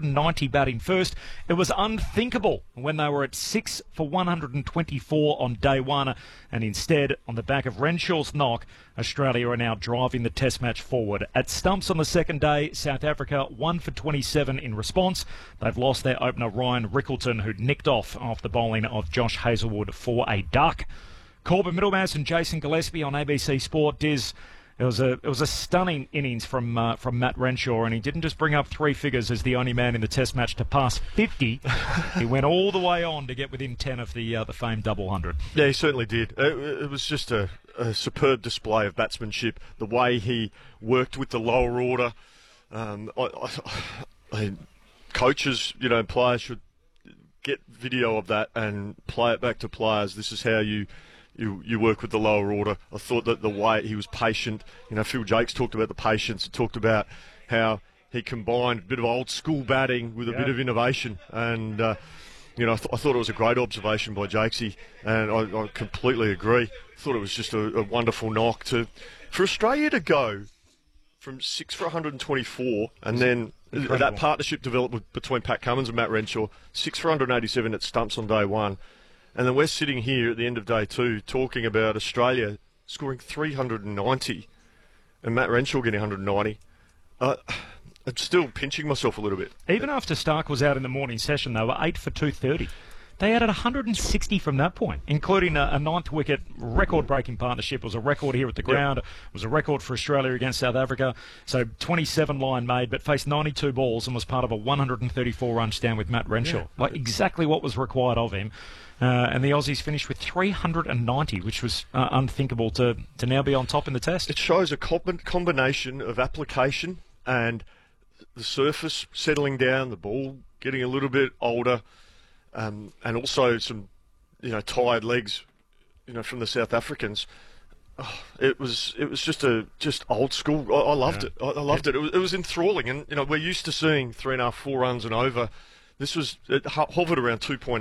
190 batting first. It was unthinkable when they were at 6 for 124 on day one, and instead, on the back of Renshaw's knock, Australia are now driving the Test match forward. At stumps on the second day, South Africa 1 for 27 in response. They've lost their opener Ryan Rickleton, who nicked off after bowling of Josh Hazlewood for a duck. Corbin Middlemass and Jason Gillespie on ABC Sport. Diz, it was a stunning innings from Matt Renshaw, and he didn't just bring up three figures as the only man in the Test match to pass 50. He went all the way on to get within 10 of the famed double hundred. Yeah, he certainly did. It was just a superb display of batsmanship. The way he worked with the lower order. Coaches, players should get video of that and play it back to players. This is how you work with the lower order. I thought that the way he was patient, Phil Jakes talked about the patience. He talked about how he combined a bit of old school batting with a bit of innovation. And, I thought it was a great observation by Jakesy, and I completely agree. I thought it was just a wonderful knock for Australia to go from 6 for 124, and then that partnership developed between Pat Cummins and Matt Renshaw, 6 for 187 at stumps on day one. And then we're sitting here at the end of day two talking about Australia scoring 390 and Matt Renshaw getting 190. I'm still pinching myself a little bit. Even after Stark was out in the morning session, they were 8 for 230. They added 160 from that point, including a ninth wicket record-breaking partnership. It was a record here at the ground. It was a record for Australia against South Africa. So 27 line made, but faced 92 balls and was part of a 134-run stand with Matt Renshaw. Like exactly what was required of him. And the Aussies finished with 390, which was unthinkable to now be on top in the Test. It shows a combination of application and the surface settling down, the ball getting a little bit older, and also some, tired legs, from the South Africans. It was just old school. I loved it. I loved it. It was enthralling, and we're used to seeing 3.5, 4 runs and over. It hovered around 2.8,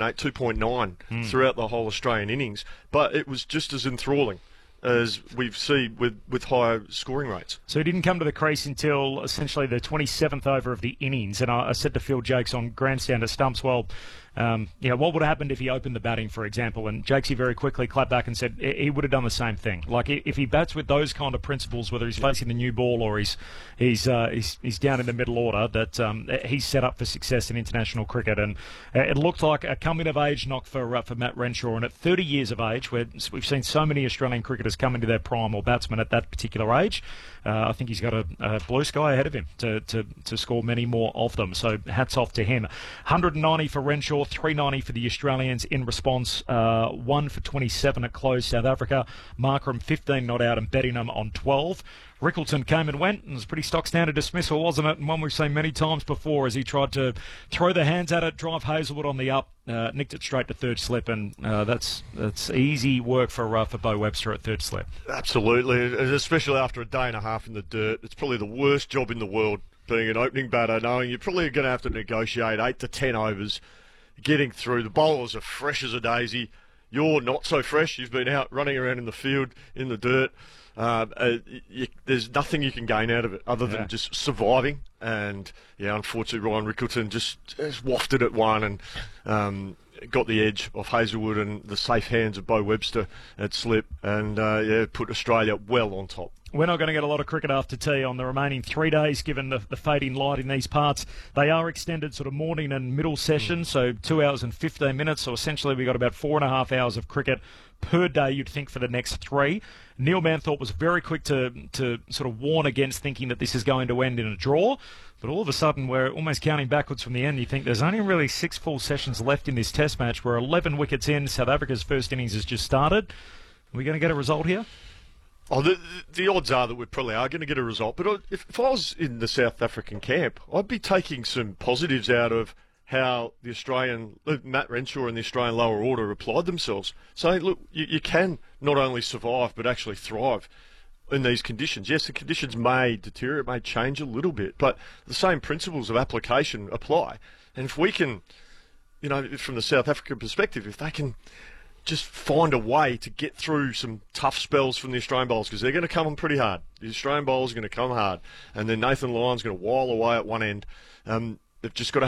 2.9 throughout the whole Australian innings, but it was just as enthralling as we've seen with higher scoring rates. So he didn't come to the crease until essentially the 27th over of the innings, and I said to Phil Jakes on grandstand at stumps, what would have happened if he opened the batting, for example? And Jakesy very quickly clapped back and said he would have done the same thing. Like if he bats with those kind of principles, whether he's facing the new ball or he's down in the middle order, that he's set up for success in international cricket. And it looked like a coming of age knock for Matt Renshaw. And at 30 years of age, where we've seen so many Australian cricketers come into their prime, or batsmen at that particular age, I think he's got a blue sky ahead of him to score many more of them. So hats off to him. 190 for Renshaw, 390 for the Australians in response. 1 for 27 at close, South Africa. Markram 15 not out and Bettingham on 12. Rickleton came and went, and it was a pretty stock standard dismissal, wasn't it? And one we've seen many times before as he tried to throw the hands at it, drive Hazlewood on the up, nicked it straight to third slip, and that's easy work for Beau Webster at third slip. Absolutely, especially after a day and a half in the dirt. It's probably the worst job in the world, being an opening batter, knowing you're probably going to have to negotiate 8 to 10 overs, getting through. The bowlers are fresh as a daisy. You're not so fresh. You've been out running around in the field, in the dirt. There's nothing you can gain out of it other than just surviving. And unfortunately, Ryan Rickleton just wafted at one and got the edge off Hazlewood and the safe hands of Beau Webster at slip, and put Australia well on top. We're not going to get a lot of cricket after tea on the remaining 3 days, given the fading light in these parts. They are extended sort of morning and middle sessions, so 2 hours and 15 minutes. So essentially we've got about 4.5 hours of cricket per day, you'd think, for the next 3. Neil Manthorpe was very quick to sort of warn against thinking that this is going to end in a draw. But all of a sudden, we're almost counting backwards from the end. You think there's only really 6 full sessions left in this Test match. We're 11 wickets in. South Africa's first innings has just started. Are we going to get a result here? Oh, the odds are that we probably are going to get a result. But if I was in the South African camp, I'd be taking some positives out of how the Australian, Matt Renshaw and the Australian lower order applied themselves. Saying, look, you can not only survive but actually thrive in these conditions. Yes, the conditions may deteriorate, may change a little bit, but the same principles of application apply. And if we can, from the South African perspective, if they can just find a way to get through some tough spells from the Australian bowlers, because they're going to come on pretty hard. The Australian bowlers are going to come hard, and then Nathan Lyon's going to while away at one end. They've just got to